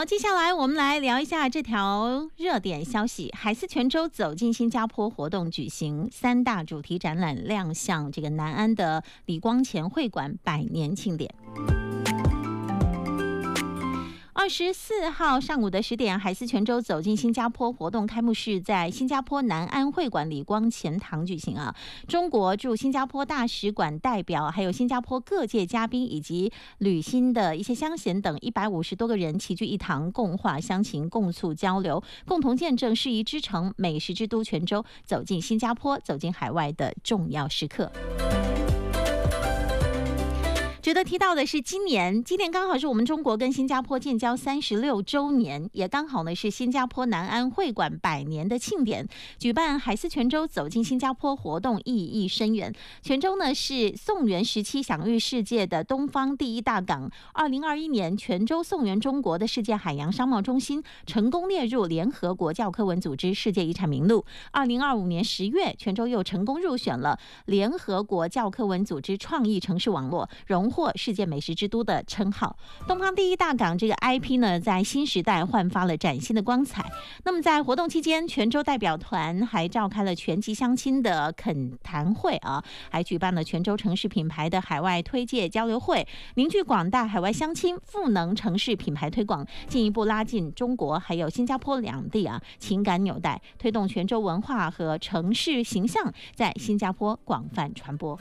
接下来我们来聊一下这条热点消息。海思泉州走进新加坡活动举行，3大主题展览亮相这个南安的李光前会馆100年庆典。24号上午的10点，海思泉州走进新加坡活动开幕式在新加坡南安会馆李光前堂举行啊。中国驻新加坡大使馆代表，还有新加坡各界嘉宾以及旅新的一些乡贤等150多个人齐聚一堂，共话乡情，共促交流，共同见证适宜之城、美食之都泉州走进新加坡、走进海外的重要时刻。值得提到的是，今年刚好是我们中国跟新加坡建交36周年，也刚好呢是新加坡南安会馆100年的庆典。举办海思泉州走进新加坡活动意义深远。泉州呢是宋元时期享誉世界的东方第一大港。2021年，泉州宋元中国的世界海洋商贸中心成功列入联合国教科文组织世界遗产名录。2025年10月，泉州又成功入选了联合国教科文组织创意城市网络，荣获世界美食之都的称号。东方第一大港这个 IP 呢，在新时代焕发了崭新的光彩。那么在活动期间，泉州代表团还召开了全籍相亲的恳谈会啊，还举办了泉州城市品牌的海外推介交流会，凝聚广大海外乡亲赋能城市品牌推广，进一步拉近中国还有新加坡两地情感纽带，推动泉州文化和城市形象在新加坡广泛传播。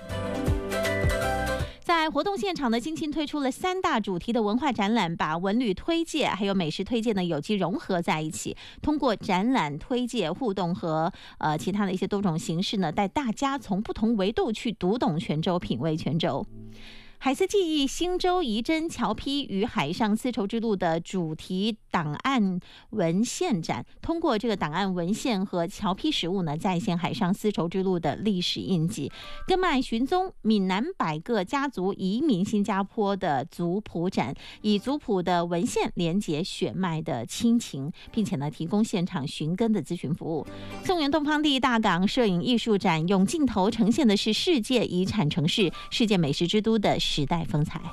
在活动现场呢，金庆推出了3大主题的文化展览，把文旅推介还有美食推介呢有机融合在一起，通过展览推介互动和其他的一些多种形式呢，带大家从不同维度去读懂泉州，品味泉州。海思记忆新州仪征侨批与海上丝绸之路的主题档案文献展，通过这个档案文献和侨批实物呢，再现海上丝绸之路的历史印记，根脉寻踪闽南100个家族移民新加坡的族谱展，以族谱的文献连结血脉的亲情，并且呢提供现场寻根的咨询服务。宋元东方第一大港摄影艺术展用镜头呈现的是世界遗产城市、世界美食之都的时代风采。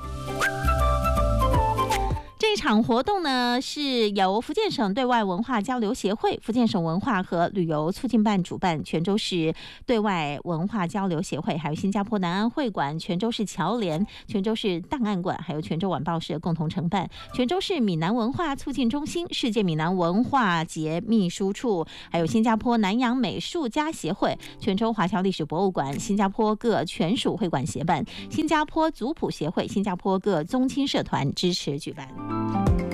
这场活动呢，是由福建省对外文化交流协会、福建省文化和旅游促进办主办，泉州市对外文化交流协会，还有新加坡南安会馆、泉州市侨联、泉州市档案馆，还有泉州晚报社共同承办。泉州市闽南文化促进中心、世界闽南文化节秘书处，还有新加坡南洋美术家协会、泉州华侨历史博物馆、新加坡各权属会馆协办、新加坡族谱协会、新加坡各宗亲社团支持举办。